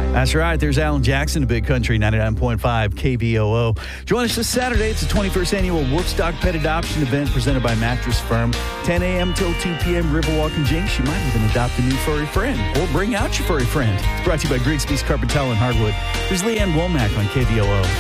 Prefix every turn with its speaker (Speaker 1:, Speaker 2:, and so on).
Speaker 1: That's right. There's Alan Jackson, a Big Country 99.5 KVOO. Join us this Saturday. It's the 21st annual Wolfstock Pet Adoption event presented by Mattress Firm. 10 a.m. till 2 p.m. Riverwalk and Jinx. You might even adopt a new furry friend or bring out your furry friend. It's brought to you by Grigsby's Carpet Towel and Hardwood. There's Leanne Womack on KVOO.